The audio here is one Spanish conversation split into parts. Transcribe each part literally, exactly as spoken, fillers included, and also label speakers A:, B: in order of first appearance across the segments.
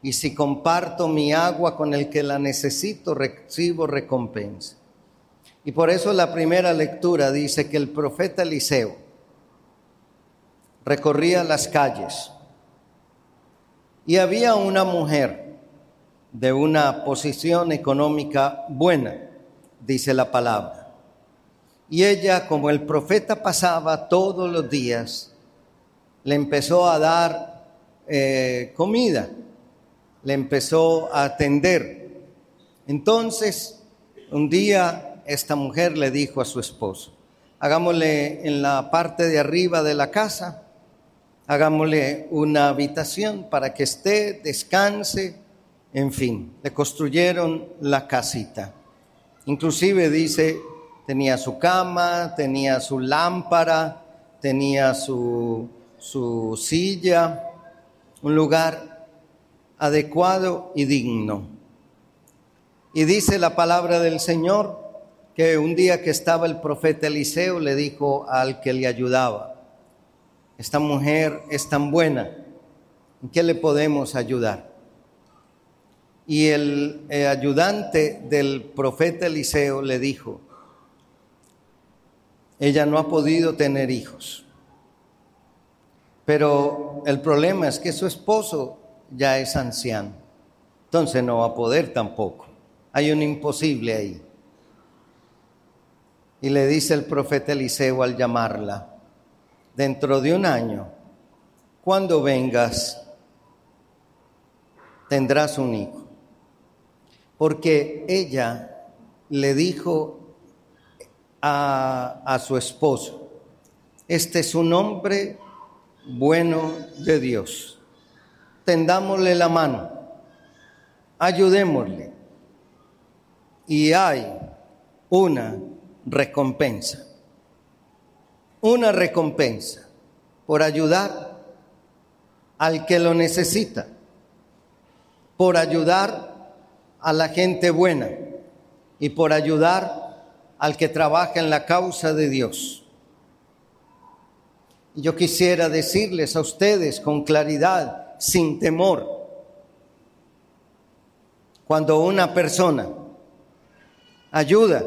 A: y si comparto mi agua con el que la necesito, recibo recompensa. Y por eso la primera lectura dice que el profeta Eliseo recorría las calles y había una mujer de una posición económica buena, dice la palabra. Y ella, como el profeta pasaba todos los días, le empezó a dar eh, comida, le empezó a atender. Entonces, un día esta mujer le dijo a su esposo: hagámosle en la parte de arriba de la casa, hagámosle una habitación para que esté, descanse, en fin. Le construyeron la casita. Inclusive dice, tenía su cama, tenía su lámpara, tenía su, su silla, un lugar adecuado y digno. Y dice la palabra del Señor que un día que estaba el profeta Eliseo le dijo al que le ayudaba: esta mujer es tan buena, ¿en qué le podemos ayudar? Y el, el ayudante del profeta Eliseo le dijo: ella no ha podido tener hijos, pero el problema es que su esposo ya es anciano, entonces no va a poder tampoco, hay un imposible ahí. Y le dice el profeta Eliseo al llamarla: dentro de un año, cuando vengas, tendrás un hijo. Porque ella le dijo a, a su esposo: este es un hombre bueno de Dios, tendámosle la mano, ayudémosle, y hay una recompensa, una recompensa por ayudar al que lo necesita, por ayudar a la gente buena y por ayudar al que trabaja en la causa de Dios. Y yo quisiera decirles a ustedes con claridad, sin temor, cuando una persona ayuda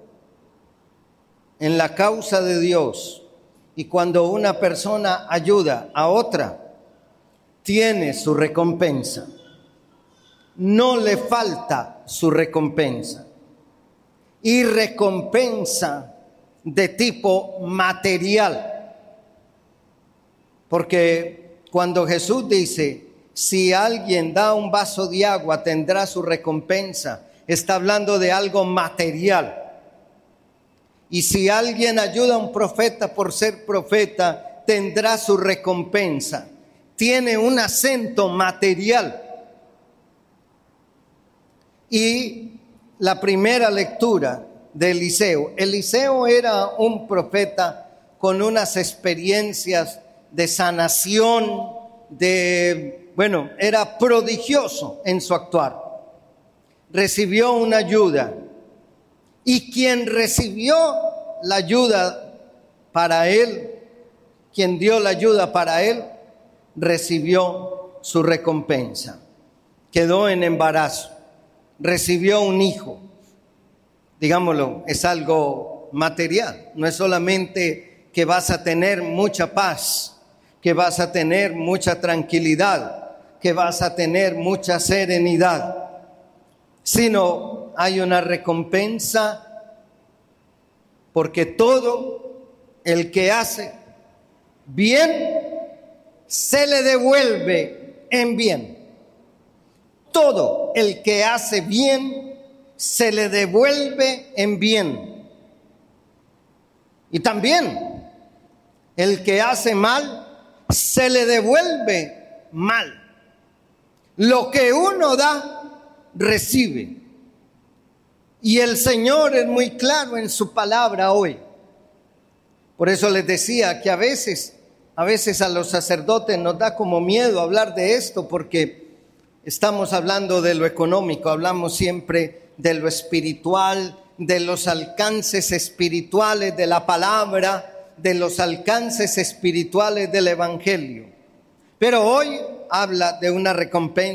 A: en la causa de Dios y cuando una persona ayuda a otra, tiene su recompensa. No le falta su recompensa. Y recompensa de tipo material. Porque cuando Jesús dice, si alguien da un vaso de agua, tendrá su recompensa, está hablando de algo material. Y si alguien ayuda a un profeta por ser profeta, tendrá su recompensa. Tiene un acento material. Y la primera lectura de Eliseo. Eliseo era un profeta con unas experiencias de sanación, de, bueno, era prodigioso en su actuar. Recibió una ayuda. Y quien recibió la ayuda para él, quien dio la ayuda para él, recibió su recompensa. Quedó en embarazo, recibió un hijo. Digámoslo, es algo material. No es solamente que vas a tener mucha paz, que vas a tener mucha tranquilidad, que vas a tener mucha serenidad, sino hay una recompensa, porque todo el que hace bien se le devuelve en bien. Todo el que hace bien se le devuelve en bien. Y también el que hace mal se le devuelve mal. Lo que uno da, recibe. Y el Señor es muy claro en su palabra hoy. Por eso les decía que a veces, a veces a los sacerdotes nos da como miedo hablar de esto, porque estamos hablando de lo económico, hablamos siempre de lo espiritual, de los alcances espirituales de la palabra, de los alcances espirituales del evangelio. Pero hoy habla de una recompensa